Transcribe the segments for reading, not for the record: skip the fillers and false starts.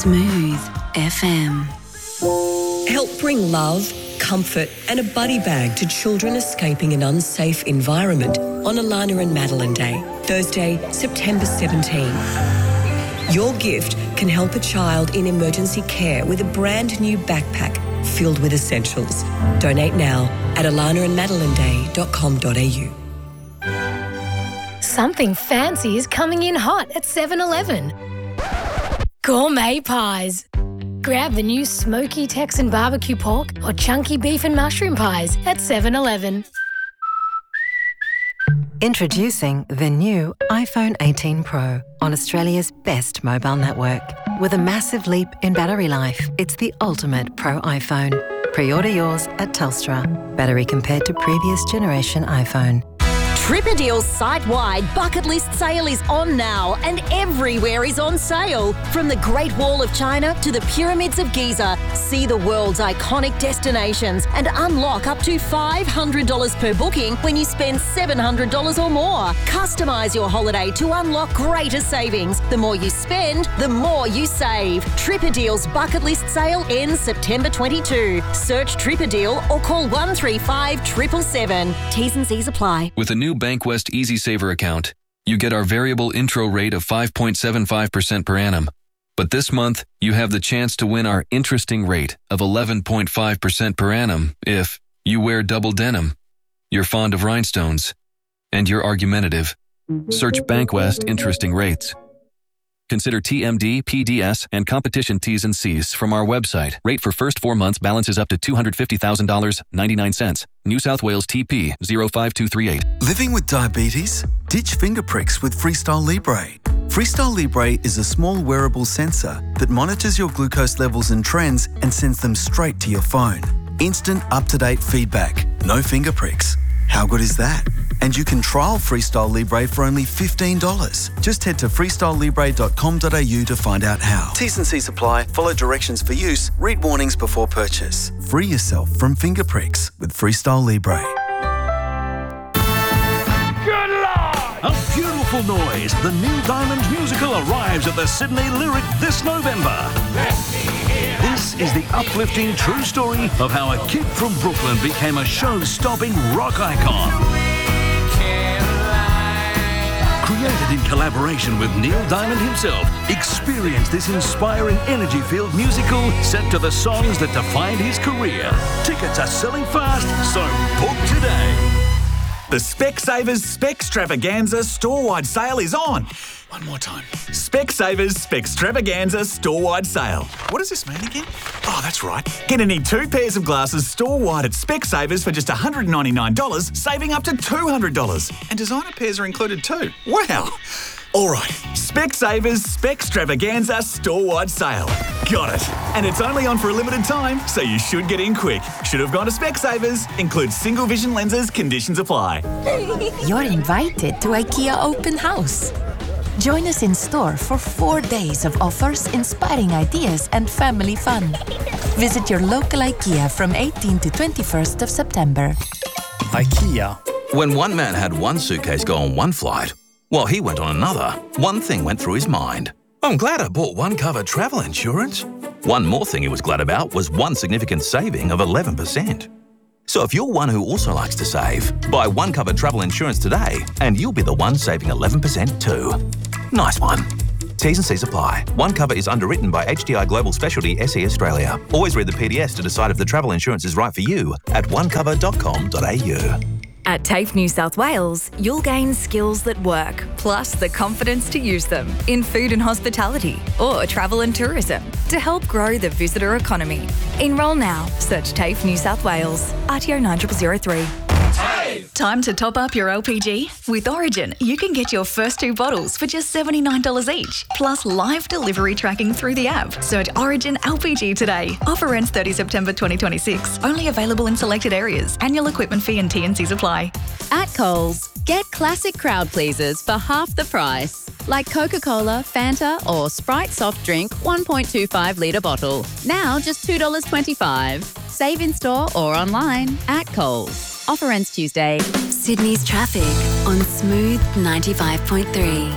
Smooth FM. Help bring love, comfort and a buddy bag to children escaping an unsafe environment on Alana and Madeline Day, Thursday, September 17. Your gift can help a child in emergency care with a brand new backpack filled with essentials. Donate now at alanaandmadelineday.com.au. Something fancy is coming in hot at 7-Eleven. Gourmet pies. Grab the new smoky Texan barbecue pork or chunky beef and mushroom pies at 7-Eleven. Introducing the new iPhone 18 Pro on Australia's best mobile network. With a massive leap in battery life, it's the ultimate Pro iPhone. Pre-order yours at Telstra. Battery compared to previous generation iPhone. Tripadeal's site-wide bucket list sale is on now and everywhere is on sale. From the Great Wall of China to the Pyramids of Giza, see the world's iconic destinations and unlock up to $500 per booking when you spend $700 or more. Customise your holiday to unlock greater savings. The more you spend, the more you save. Tripadeal's bucket list sale ends September 22. Search Tripadeal or call 135 777. T's and C's apply. With a new Bankwest Easy Saver account, you get our variable intro rate of 5.75% per annum. But this month, you have the chance to win our interesting rate of 11.5% per annum if you wear double denim, you're fond of rhinestones, and you're argumentative. Search Bankwest Interesting Rates. Consider TMD, PDS, and competition T's and C's from our website. Rate for first 4 months balances up to $250,000.99. New South Wales TP 05238. Living with diabetes? Ditch finger pricks with Freestyle Libre. Freestyle Libre is a small wearable sensor that monitors your glucose levels and trends and sends them straight to your phone. Instant, up-to-date feedback. No finger pricks. How good is that? And you can trial Freestyle Libre for only $15. Just head to freestylelibre.com.au to find out how. T's and C's apply. Follow directions for use. Read warnings before purchase. Free yourself from finger pricks with Freestyle Libre. Good Lord! A beautiful noise. The Neil Diamond musical arrives at the Sydney Lyric this November. This is the uplifting true story of how a kid from Brooklyn became a show-stopping rock icon. Created in collaboration with Neil Diamond himself, experience this inspiring energy-filled musical set to the songs that defined his career. Tickets are selling fast, so book today. The Specsavers Spextravaganza store-wide sale is on. One more time. Specsavers Spextravaganza store-wide sale. What does this mean again? Oh, that's right. Get any 2 pairs of glasses store-wide at Specsavers for just $199, saving up to $200. And designer pairs are included too. Wow. All right. Specsavers Spextravaganza store-wide sale. Got it. And it's only on for a limited time, so you should get in quick. Should have gone to Specsavers. Includes single vision lenses. Conditions apply. You're invited to IKEA Open House. Join us in store for 4 days of offers, inspiring ideas and family fun. Visit your local IKEA from 18 to 21st of September. IKEA. When one man had one suitcase go on one flight, while he went on another, one thing went through his mind. I'm glad I bought one cover travel insurance. One more thing he was glad about was one significant saving of 11%. So if you're one who also likes to save, buy one cover travel insurance today and you'll be the one saving 11% too. Nice one. T's and C's apply. One cover is underwritten by HDI Global Specialty SE Australia. Always read the PDS to decide if the travel insurance is right for you at onecover.com.au. At TAFE New South Wales, you'll gain skills that work, plus the confidence to use them in food and hospitality or travel and tourism to help grow the visitor economy. Enrol now. Search TAFE New South Wales. RTO 9003. Time to top up your LPG? With Origin, you can get your first 2 bottles for just $79 each, plus live delivery tracking through the app. Search Origin LPG today. Offer ends 30 September 2026. Only available in selected areas. Annual equipment fee and T&Cs apply. At Coles, get classic crowd pleasers for half the price. Like Coca-Cola, Fanta or Sprite soft drink 1.25 litre bottle. Now just $2.25. Save in store or online at Coles. Offer ends Tuesday. Sydney's traffic on Smooth 95.3.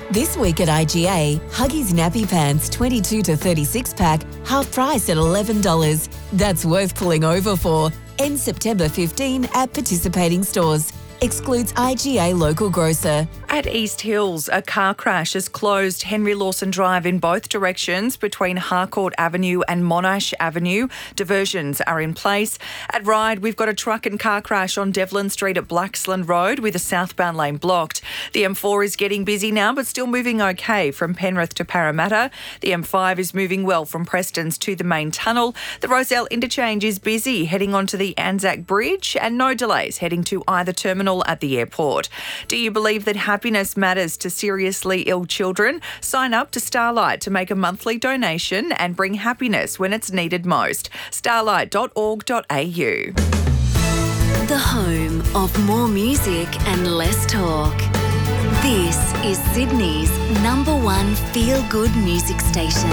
This week at IGA, Huggies Nappy Pants 22 to 36 pack, half price at $11. That's worth pulling over for. Ends September 15 at participating stores. Excludes IGA local grocer. At East Hills, a car crash has closed Henry Lawson Drive in both directions between Harcourt Avenue and Monash Avenue. Diversions are in place. At Ryde, we've got a truck and car crash on Devlin Street at Blaxland Road with a southbound lane blocked. The M4 is getting busy now but still moving okay from Penrith to Parramatta. The M5 is moving well from Prestons to the main tunnel. The Rozelle interchange is busy heading onto the Anzac Bridge and no delays heading to either terminal at the airport. Do you believe that happiness matters to seriously ill children? Sign up to Starlight to make a monthly donation and bring happiness when it's needed most. starlight.org.au. The home of more music and less talk. This is Sydney's #1 feel-good music station.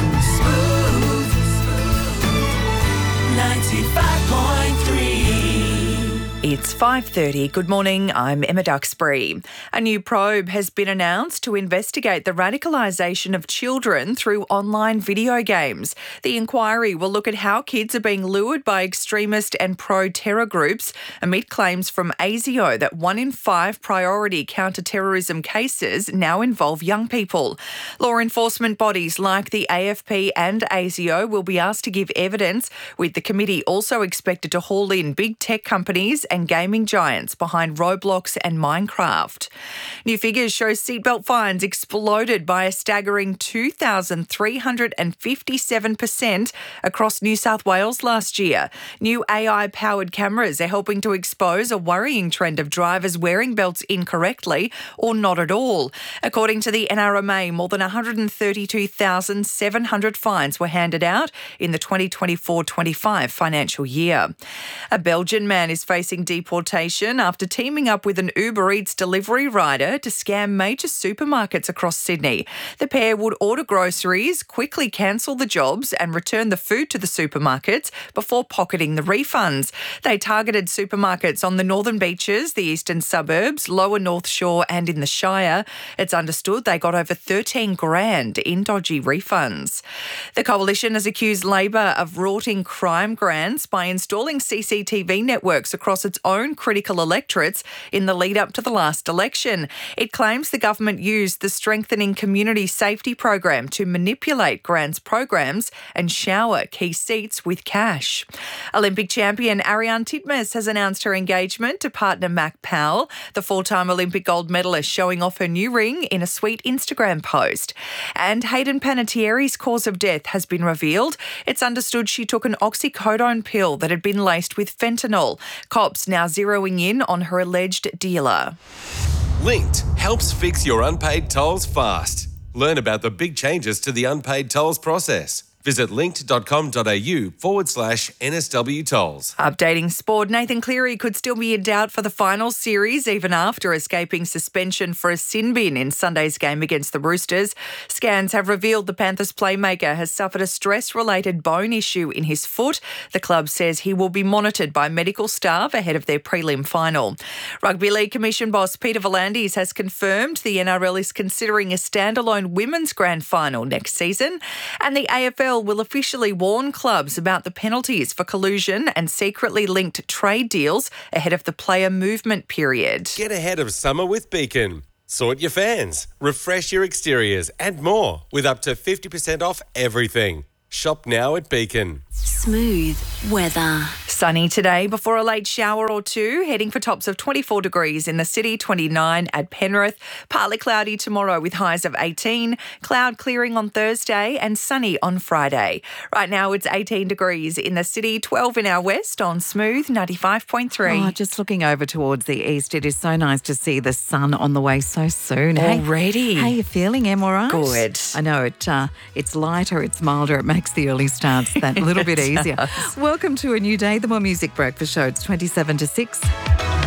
95.3. It's 5:30. Good morning. I'm Emma Duxbury. A new probe has been announced to investigate the radicalisation of children through online video games. The inquiry will look at how kids are being lured by extremist and pro-terror groups amid claims from ASIO that 1 in 5 priority counter-terrorism cases now involve young people. Law enforcement bodies like the AFP and ASIO will be asked to give evidence, with the committee also expected to haul in big tech companies and gaming giants behind Roblox and Minecraft. New figures show seatbelt fines exploded by a staggering 2,357% across New South Wales last year. New AI-powered cameras are helping to expose a worrying trend of drivers wearing belts incorrectly or not at all. According to the NRMA, more than 132,700 fines were handed out in the 2024-25 financial year. A Belgian man is facing deportation after teaming up with an Uber Eats delivery rider to scam major supermarkets across Sydney. The pair would order groceries, quickly cancel the jobs and return the food to the supermarkets before pocketing the refunds. They targeted supermarkets on the northern beaches, the eastern suburbs, lower North Shore and in the Shire. It's understood they got over $13,000 in dodgy refunds. The Coalition has accused Labor of rorting crime grants by installing CCTV networks across its own critical electorates in the lead up to the last election. It claims the government used the Strengthening Community Safety program to manipulate grants programs and shower key seats with cash. Olympic champion Ariarne Titmus has announced her engagement to partner Mac Powell, the 4-time Olympic gold medalist, showing off her new ring in a sweet Instagram post. And Hayden Panettiere's cause of death has been revealed. It's understood she took an oxycodone pill that had been laced with fentanyl. Cops now zeroing in on her alleged dealer. Linked helps fix your unpaid tolls fast. Learn about the big changes to the unpaid tolls process. Visit linked.com.au/NSW tolls. Updating sport, Nathan Cleary could still be in doubt for the final series even after escaping suspension for a sin bin in Sunday's game against the Roosters. Scans have revealed the Panthers playmaker has suffered a stress-related bone issue in his foot. The club says he will be monitored by medical staff ahead of their prelim final. Rugby League Commission boss Peter V'landys has confirmed the NRL is considering a standalone women's grand final next season, and the AFL will officially warn clubs about the penalties for collusion and secretly linked trade deals ahead of the player movement period. Get ahead of summer with Beacon. Sort your fans, refresh your exteriors and more with up to 50% off everything. Shop now at Beacon. Smooth weather. Sunny today before a late shower or two, heading for tops of 24 degrees in the city, 29 at Penrith. Partly cloudy tomorrow with highs of 18. Cloud clearing on Thursday and sunny on Friday. Right now it's 18 degrees in the city, 12 in our west on Smooth 95.3. Oh, just looking over towards the east, it is so nice to see the sun on the way so soon. Already. How are you feeling, Em, all right? Good. I know it's lighter, it's milder, it makes the early starts that little bit easier. Welcome to a new day, the More Music Breakfast Show. It's 27 to 6.